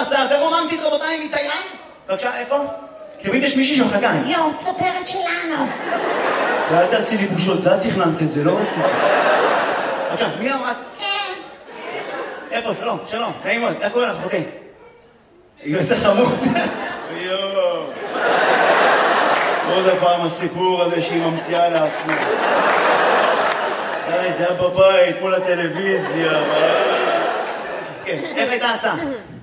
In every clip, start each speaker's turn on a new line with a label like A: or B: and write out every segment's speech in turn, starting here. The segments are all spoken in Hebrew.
A: הצעה יותר רומנטית, רבותיי, מתאילנד? בבקשה, איפה? תמיד יש מישהי שמחכה.
B: יו, צופרת שלנו.
A: ואל תעשי לי בושות, זה את תכננת את זה, לא רציתי. בבקשה, מי אמרת?
B: כן.
A: איפה? שלום, שלום, נעים מאוד, איך קוראים לך? אוקיי. איזה חמוד. יואו. עוד הפעם הסיפור הזה שהיא ממציאה לעצמה. די, זה היה בבית, מול הטלוויזיה. כן, איך הייתה ההצעה?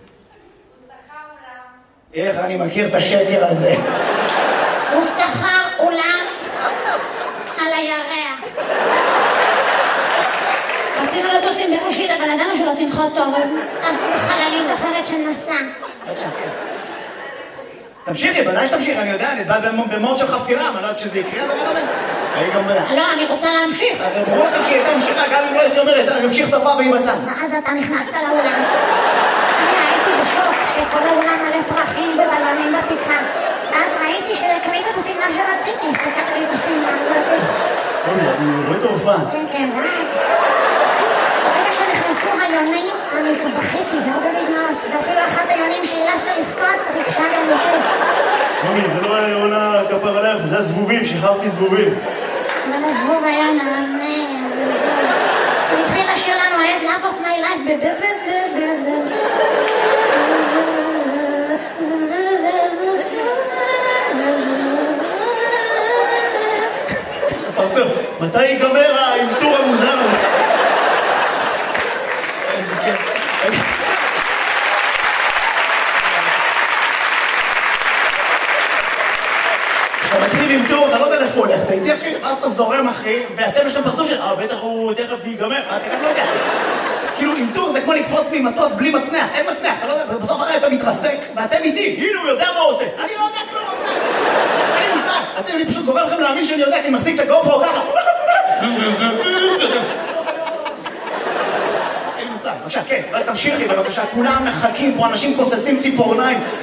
A: איך אני מכיר את השקר הזה?
B: הוא שכר אולם על הירח. רצינו לטוס עם בראשית, אבל ידענו שלא תנחות טוב, אז חללית אחרת שנסע.
A: תמשיכי, בוודאי שתמשיכי, אני יודע, אני בא במוד של חפירה, אני לא יודעת שזה יקרה הדבר הזה. היי גם בלה.
B: לא, אני רוצה להמשיך.
A: הרי ברור לכם שהיא הייתה ממשיכה, גם אם לא הייתי אומרת, אני ממשיך תופעה והיא בצד.
B: ואז אתה נכנסת לאולם. אני הייתי בשוק שכל האולם מלא פרחים ובלונים בתקרה. ואז ראיתי שקנית את השמלה שרציתי, הסתכלתי לי את השמלה הזאת.
A: אני רואה את ההופעה.
B: כן, כן, ואז. ברגע שנכנסו היונים, אני בכיתי, והרבה דמעות, ואפילו אחת היונים שהילפת לבכות, ריגשה גם אותי.
A: מומי, זה לא היה עונה כפר עליך, זה הזבובים, שחררתי זבובים.
B: אבל הזבוב היה נענה. הוא התחיל לשיר לנו את Love of my life בבז בז בז בז בז.
A: מתי ייגמר האלתור המוזר הזה? איזה כיף. כשאתה מתחיל למתור, אתה לא יודע איפה הולך, אתה איתי אחי, ואז אתה זורם אחי, ואתם יש להם פרצוף של, בטח הוא, תכף זה ייגמר, אתה גם לא יודע. כאילו, אלתור זה כמו לקפוץ ממטוס בלי מצנח, אין מצנח, אתה לא יודע, בסוף הרי אתה מתרסק, ואתם איתי, הנה הוא יודע מה הוא עושה. אני לא יודע כלום, אין לי מושג. אני פשוט גורם לכם להאמין שאני יודע, כי אני מחזיק את הגופרו ככה. אין לי מושג. בבקשה, כן, תמשיכי בבקשה, כולם מחכים פה, אנשים כוססים ציפורניים.